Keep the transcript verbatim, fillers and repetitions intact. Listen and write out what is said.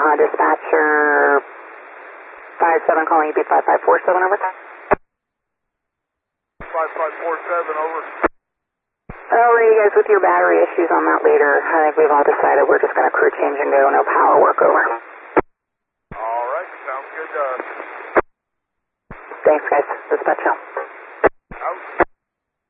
Uh, dispatcher five seven calling U P five five four seven, over. five five four seven, over. Oh, you guys with your battery issues on that later. I think we've all decided we're just going to crew change and go, no power work, over. All right, sounds good to us. Thanks, guys. Dispatch out.